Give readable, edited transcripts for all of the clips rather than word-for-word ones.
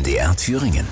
MDR Thüringen.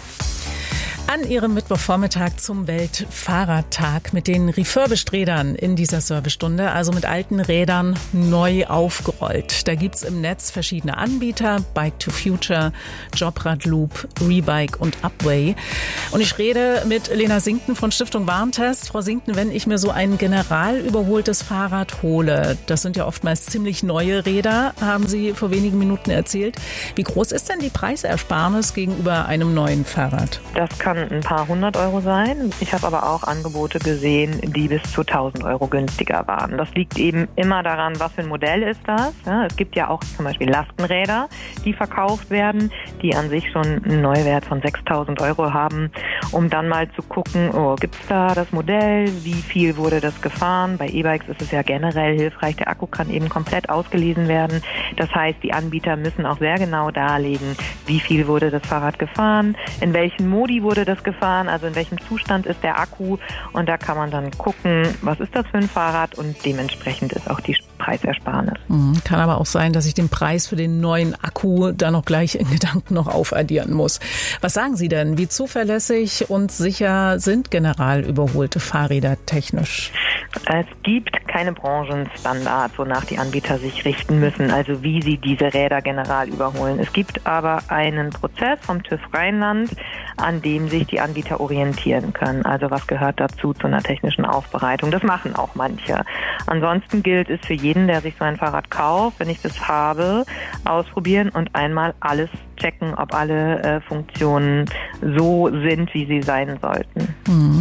An ihrem Mittwochvormittag zum Weltfahrradtag mit den Refurbished-Rädern in dieser Servicestunde, also mit alten Rädern neu aufgerollt. Da gibt's im Netz verschiedene Anbieter, Bike to Future, Jobrad Loop, Rebike und Upway. Und ich rede mit Lena Sinkten von Stiftung Warentest. Frau Sinkten, wenn ich mir so ein general überholtes Fahrrad hole, das sind ja oftmals ziemlich neue Räder, haben Sie vor wenigen Minuten erzählt. Wie groß ist denn die Preisersparnis gegenüber einem neuen Fahrrad? Das kann ein paar 100 Euro sein. Ich habe aber auch Angebote gesehen, die bis zu 1.000 Euro günstiger waren. Das liegt eben immer daran, was für ein Modell ist das. Ja, es gibt ja auch zum Beispiel Lastenräder, die verkauft werden, die an sich schon einen Neuwert von 6.000 Euro haben, um dann mal zu gucken, gibt es da das Modell, wie viel wurde das gefahren? Bei E-Bikes ist es ja generell hilfreich, der Akku kann eben komplett ausgelesen werden. Das heißt, die Anbieter müssen auch sehr genau darlegen, wie viel wurde das Fahrrad gefahren, in welchen Modi wurde das gefahren, also in welchem Zustand ist der Akku, und da kann man dann gucken, was ist das für ein Fahrrad, und dementsprechend ist auch die Preisersparnis. Kann aber auch sein, dass ich den Preis für den neuen Akku da noch gleich in Gedanken noch aufaddieren muss. Was sagen Sie denn? Wie zuverlässig und sicher sind general überholte Fahrräder technisch? Es gibt keine Branchenstandards, wonach die Anbieter sich richten müssen, also wie sie diese Räder general überholen. Es gibt aber einen Prozess vom TÜV Rheinland, an dem sich die Anbieter orientieren können. Also was gehört dazu zu einer technischen Aufbereitung? Das machen auch manche. Ansonsten gilt es für jeden, der sich so ein Fahrrad kauft, wenn ich das habe, ausprobieren und einmal alles checken, ob alle Funktionen so sind, wie sie sein sollten.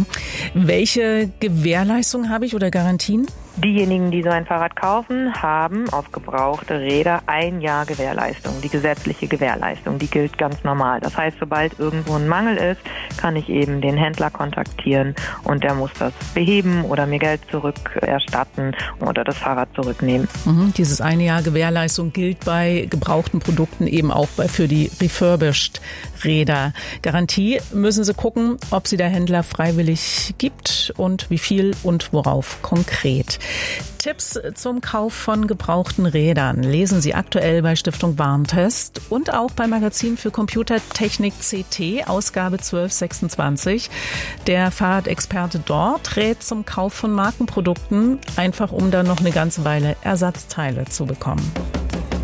Welche Gewährleistung habe ich oder Garantien? Diejenigen, die so ein Fahrrad kaufen, haben auf gebrauchte Räder 1 Jahr Gewährleistung. Die gesetzliche Gewährleistung, die gilt ganz normal. Das heißt, sobald irgendwo ein Mangel ist, kann ich eben den Händler kontaktieren und der muss das beheben oder mir Geld zurückerstatten oder das Fahrrad zurücknehmen. Dieses 1 Jahr Gewährleistung gilt bei gebrauchten Produkten eben auch für die Refurbished-Räder. Garantie müssen Sie gucken, ob sie der Händler freiwillig gibt und wie viel und worauf konkret. Tipps zum Kauf von gebrauchten Rädern lesen Sie aktuell bei Stiftung Warentest und auch beim Magazin für Computertechnik CT, Ausgabe 1226. Der Fahrradexperte dort rät zum Kauf von Markenprodukten, einfach um dann noch eine ganze Weile Ersatzteile zu bekommen.